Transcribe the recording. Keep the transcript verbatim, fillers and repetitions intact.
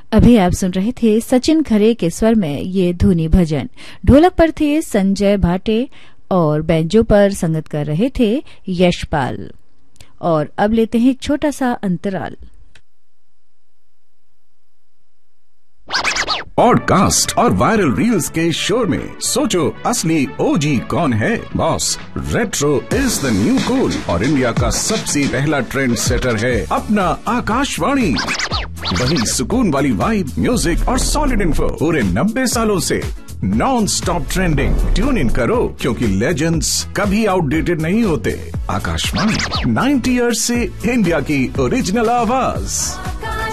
अभी आप सुन रहे थे सचिन खरे के स्वर में ये धुनी भजन। ढोलक पर थे संजय भाटे और बैंजो पर संगत कर रहे थे यशपाल। और अब लेते हैं एक छोटा सा अंतराल। पॉडकास्ट और वायरल रील्स के शोर में सोचो असली ओजी कौन है। Boss, retro is the new cool और इंडिया का सबसे पहला ट्रेंड सेटर है अपना आकाशवाणी। वही सुकून वाली वाइब, म्यूजिक और सॉलिड इन्फो पूरे नब्बे सालों से non stop trending. Tune in करो क्योंकि लेजेंड्स कभी आउटडेटेड नहीं होते। आकाशवाणी, नाइन्टी इयर्स से इंडिया की ओरिजिनल आवाज।